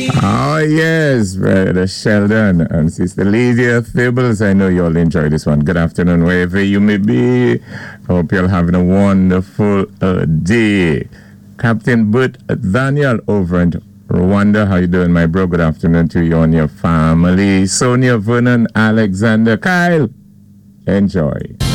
Oh, yes, Brother Sheldon and Sister Lydia Fables. I know you'll enjoy this one. Good afternoon, wherever you may be. Hope you're having a wonderful day. Captain Bert Daniel over in Rwanda. How you doing, my bro? Good afternoon to you and your family. Sonia, Vernon, Alexander, Kyle. Enjoy.